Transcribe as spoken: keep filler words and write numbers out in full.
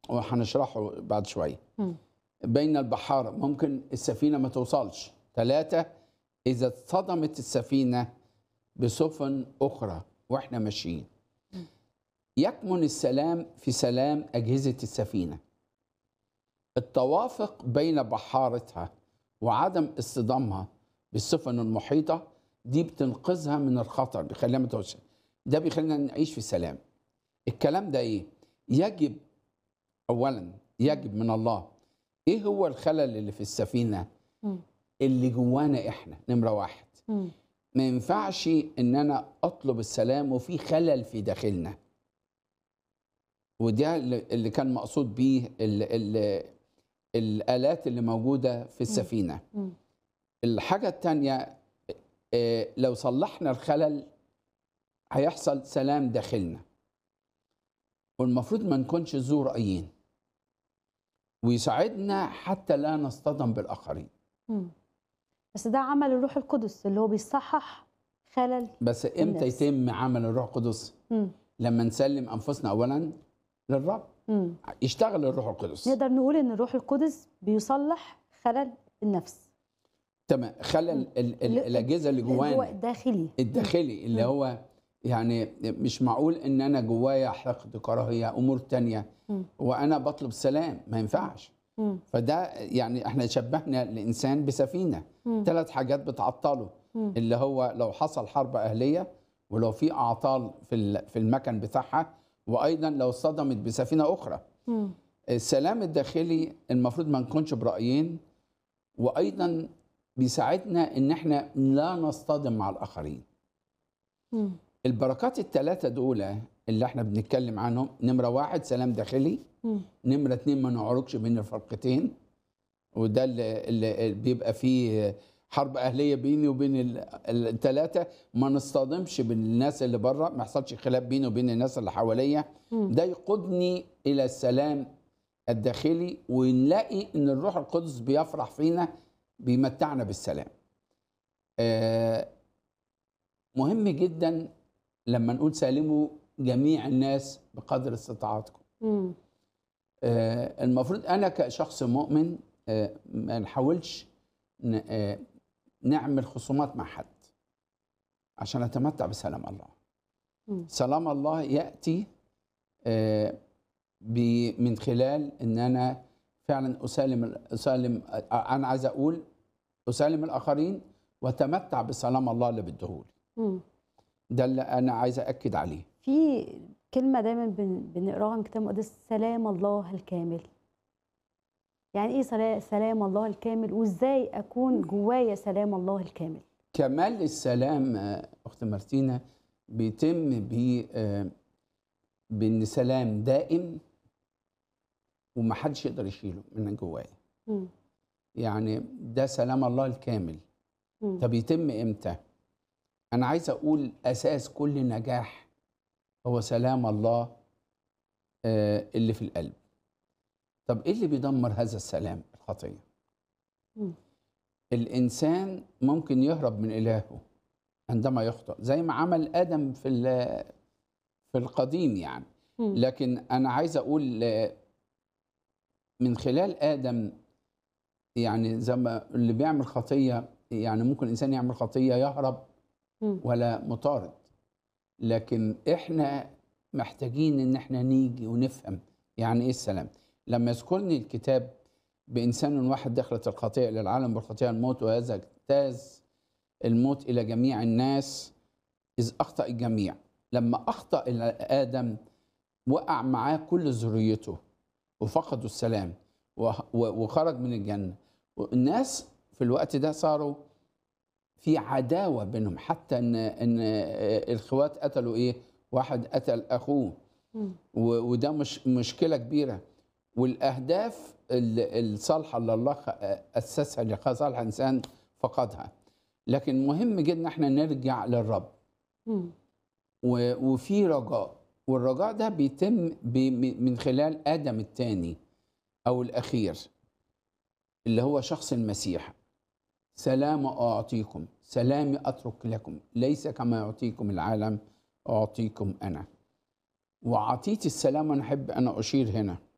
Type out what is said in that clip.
وهنشرحه بعد شويه. مم. بين البحار ممكن السفينه ما توصلش. ثلاثه، اذا اصطدمت السفينه بسفن اخرى واحنا ماشيين. يكمن السلام في سلام اجهزه السفينه. التوافق بين بحارتها وعدم اصطدامها بالسفن المحيطه دي بتنقذها من الخطر، بيخليها ما توصل. ده بيخلينا نعيش في سلام. الكلام ده ايه؟ يجب اولا يجب من الله. ايه هو الخلل اللي في السفينه؟ مم. اللي جوانا احنا نمره واحد. مم. ما ينفعش ان انا اطلب السلام وفي خلل في داخلنا. وده اللي اللي كان مقصود بيه ال ال الآلات اللي موجودة في السفينة. مم. الحاجة التانية، آه، لو صلحنا الخلل هيحصل سلام داخلنا. والمفروض ما نكونش ذو رأيين، ويساعدنا حتى لا نصطدم بالآخرين. مم. بس ده عمل الروح القدس اللي هو بيصحح خلل بس امتى النفس. يتم عمل الروح القدس؟ مم. لما نسلم أنفسنا أولا للرب، مم. يشتغل الروح القدس. نقدر نقول ان الروح القدس بيصلح خلل النفس. تمام. خلل ال- ال- الأجهزة اللي اللي هو جوانا الداخلي. الداخلي اللي مم. هو يعني مش معقول ان انا جوايا حقد، كراهيه، امور تانية مم. وانا بطلب سلام، ما ينفعش. مم. فده يعني احنا شبهنا الانسان بسفينه. مم. ثلاث حاجات بتعطله، مم. اللي هو لو حصل حرب اهليه، ولو في اعطال في ال- في المكن بتاعها، وايضا لو اصطدمت بسفينه اخرى. مم. السلام الداخلي المفروض ما نكونش برايين، وايضا بيساعدنا ان احنا لا نصطدم مع الاخرين. مم. البركات الثلاثة دول اللي احنا بنتكلم عنهم، نمرة واحد سلام داخلي، مم. نمرة اتنين ما نعرجش بين الفرقتين، وده اللي, اللي بيبقى فيه حرب أهلية بيني وبين الثلاثة، ما نصطدمش بالناس اللي بره، ما يحصلش خلاف بيني وبين الناس اللي حواليا. مم. ده يقودني إلى السلام الداخلي، ونلاقي إن الروح القدس بيفرح فينا، بيمتعنا بالسلام. آه، مهم جدا لما نقول سالموا جميع الناس بقدر استطاعتكم. مم. آه، المفروض انا كشخص مؤمن آه، ما نحاولش ن- آه، نعمل خصومات مع حد عشان اتمتع بسلام الله. مم. سلام الله ياتي آه، ب- من خلال ان انا فعلا اسالم اسالم آه، انا عايز اقول اسالم الاخرين واتمتع بسلام الله اللي بديهولي. مم. ده اللي انا عايز اكد عليه. في كلمة دايما بن- بنقراها من كتاب المقدس، سلام الله الكامل. يعني ايه سلا- سلام الله الكامل، وازاي اكون جوايا سلام الله الكامل؟ كمال السلام آه، اخت مارتينا بيتم ب آه، بان سلام دائم ومحدش يقدر يشيله من جوايا. مم. يعني ده سلام الله الكامل. مم. طب يتم امتى؟ انا عايز اقول اساس كل نجاح هو سلام الله آه، اللي في القلب. طب ايه اللي بيدمر هذا السلام؟ الخطيه. مم. الانسان ممكن يهرب من الهه عندما يخطئ، زي ما عمل ادم في ال- في القديم يعني. مم. لكن انا عايز اقول آه، من خلال ادم، يعني زي ما اللي بيعمل خطيه، يعني ممكن الانسان يعمل خطيه يهرب مم. ولا مطارد. لكن احنا محتاجين ان احنا نيجي ونفهم يعني ايه السلام. لما يذكرني الكتاب بانسان واحد دخلت الخطيئه الى العالم بالخطيئه الموت، وهذا اجتاز الموت الى جميع الناس اذ اخطا الجميع. لما اخطا الى ادم وقع معاه كل ذريته وفقدوا السلام وه- و- وخرج من الجنه. والناس في الوقت ده صاروا في عداوه بينهم، حتى ان ان الاخوات قتلوا ايه؟ واحد قتل اخوه. مم. و- وده مش مشكله كبيره. والاهداف ال- الصالحه اللي الله خ- اسسها لصالح الانسان فقدها. لكن مهم جدا ان احنا نرجع للرب، مم. و- وفي رجاء. والرجاء ده بيتم ب- من خلال ادم الثاني او الاخير اللي هو شخص المسيح. سلام اعطيكم، سلامي اترك لكم، ليس كما يعطيكم العالم اعطيكم انا. وعطيت السلام، وانا احب انا اشير هنا